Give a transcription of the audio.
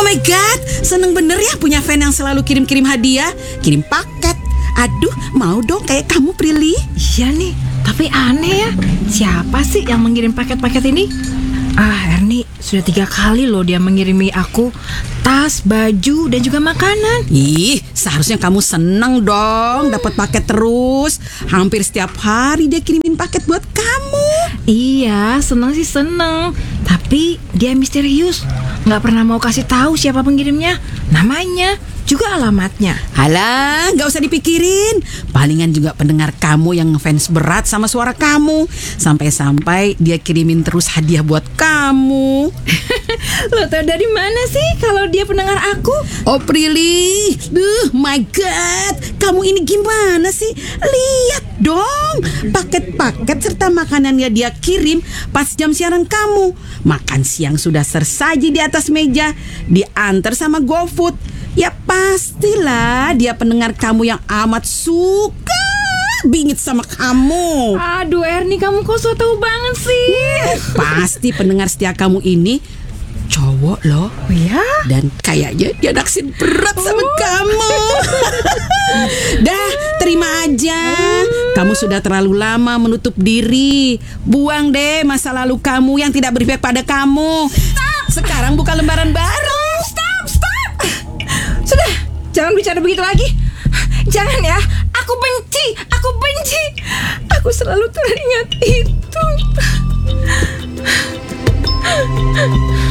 my God, seneng bener ya punya fan yang selalu kirim-kirim hadiah, kirim paket. Aduh, mau dong kayak kamu, Prilly. Iya nih, tapi aneh ya. Siapa sih yang mengirim paket-paket ini? Erni, sudah 3 kali loh dia mengirimi aku tas, baju, dan juga makanan. Ih, seharusnya kamu seneng dong dapat paket terus. Hampir setiap hari dia kirimin paket buat kamu. Iya, seneng sih seneng. Tapi dia misterius. Nggak pernah mau kasih tahu siapa pengirimnya, namanya, juga alamatnya. Halah, gak usah dipikirin. Palingan juga pendengar kamu yang ngefans berat sama suara kamu. Sampai-sampai dia kirimin terus hadiah buat kamu. Lo tau dari mana sih kalau dia pendengar aku? Oh Prilly, my God, kamu ini gimana sih? Lihat dong, paket-paket serta makanan yang dia kirim pas jam siaran kamu. Makan siang sudah tersaji di atas meja, diantar sama GoFood. Ya pastilah dia pendengar kamu yang amat suka bingit sama kamu. Aduh Erni, kamu kok so tau banget sih. Pasti pendengar setia kamu ini cowok loh. Oh ya? Dan kayaknya dia naksir berat sama kamu. Dah, terima aja. Kamu sudah terlalu lama menutup diri. Buang deh masa lalu kamu yang tidak berpihak pada kamu. Sekarang buka lembaran baru. Stop. Sudah, jangan bicara begitu lagi. Jangan ya, aku benci. Aku selalu teringat itu.